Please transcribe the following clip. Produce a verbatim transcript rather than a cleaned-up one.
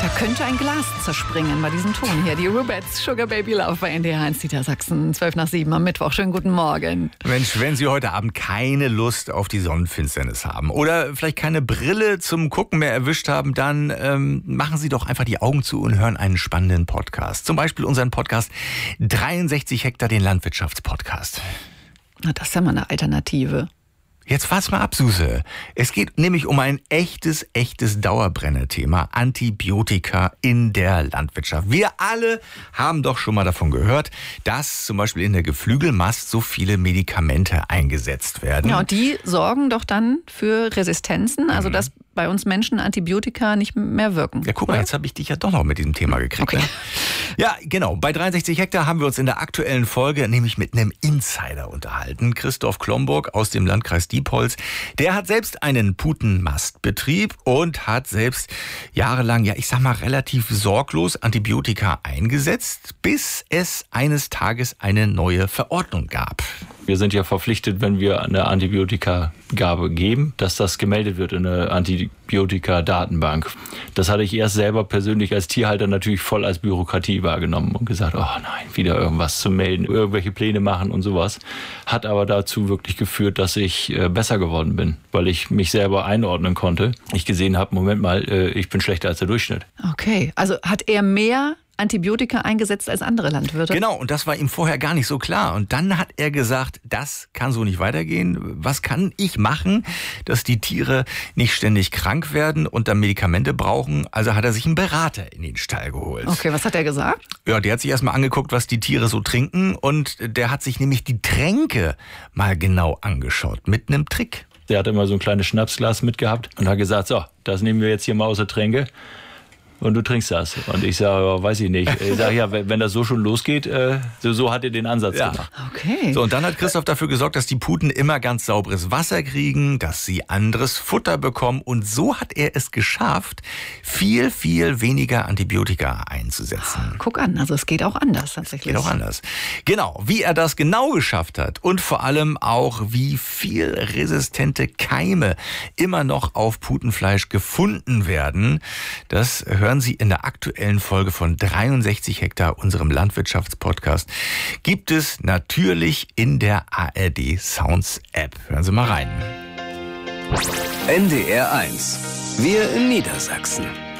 Da könnte ein Glas zerspringen bei diesem Ton hier. Die Rubettes, Sugar Baby Love bei N D R eins Niedersachsen. zwölf nach sieben am Mittwoch. Schönen guten Morgen. Mensch, wenn Sie heute Abend keine Lust auf die Sonnenfinsternis haben oder vielleicht keine Brille zum Gucken mehr erwischt haben, dann ähm, machen Sie doch einfach die Augen zu und hören einen spannenden Podcast. Zum Beispiel unseren Podcast dreiundsechzig Hektar, den Landwirtschaftspodcast. Na, das ist ja mal eine Alternative. Jetzt fass mal ab, Suse. Es geht nämlich um ein echtes, echtes Dauerbrenner-Thema. Antibiotika in der Landwirtschaft. Wir alle haben doch schon mal davon gehört, dass zum Beispiel in der Geflügelmast so viele Medikamente eingesetzt werden. Ja, und die sorgen doch dann für Resistenzen, also dass bei uns Menschen Antibiotika nicht mehr wirken. Ja, guck mal, oder? jetzt habe ich dich ja doch noch mit diesem Thema gekriegt. Okay. Ne? Ja, genau. Bei dreiundsechzig Hektar haben wir uns in der aktuellen Folge nämlich mit einem Insider unterhalten. Christoph Klomburg aus dem Landkreis Diepholz. Der hat selbst einen Putenmastbetrieb und hat selbst jahrelang, ja ich sag mal relativ sorglos Antibiotika eingesetzt, bis es eines Tages eine neue Verordnung gab. Wir sind ja verpflichtet, wenn wir eine Antibiotikagabe geben, dass das gemeldet wird in eine Antibiotika-Datenbank. Das hatte ich erst selber persönlich als Tierhalter natürlich voll als Bürokratie wahrgenommen und gesagt, oh nein, wieder irgendwas zu melden, irgendwelche Pläne machen und sowas. Hat aber dazu wirklich geführt, dass ich besser geworden bin, weil ich mich selber einordnen konnte. Ich gesehen habe, Moment mal, ich bin schlechter als der Durchschnitt. Okay, also hat er mehr Antibiotika eingesetzt als andere Landwirte? Genau, und das war ihm vorher gar nicht so klar. Und dann hat er gesagt, das kann so nicht weitergehen. Was kann ich machen, dass die Tiere nicht ständig krank werden und dann Medikamente brauchen? Also hat er sich einen Berater in den Stall geholt. Okay, was hat er gesagt? Ja, der hat sich erstmal angeguckt, was die Tiere so trinken. Und der hat sich nämlich die Tränke mal genau angeschaut, mit einem Trick. Der hat immer so ein kleines Schnapsglas mitgehabt und hat gesagt, so, das nehmen wir jetzt hier mal aus der Tränke. Und du trinkst das. Und ich sage, ja, weiß ich nicht. Ich sage, ja, wenn das so schon losgeht, äh, so, so hat er den Ansatz ja. gemacht. Okay. So, und dann hat Christoph dafür gesorgt, dass die Puten immer ganz sauberes Wasser kriegen, dass sie anderes Futter bekommen. Und so hat er es geschafft, viel, viel weniger Antibiotika einzusetzen. Guck an, also es geht auch anders tatsächlich. Geht auch anders. Genau, wie er das genau geschafft hat und vor allem auch, wie viel resistente Keime immer noch auf Putenfleisch gefunden werden, das hören Sie in der aktuellen Folge von dreiundsechzig Hektar, unserem Landwirtschaftspodcast. Gibt es natürlich in der A R D Sounds App. Hören Sie mal rein. N D R eins. Wir in Niedersachsen.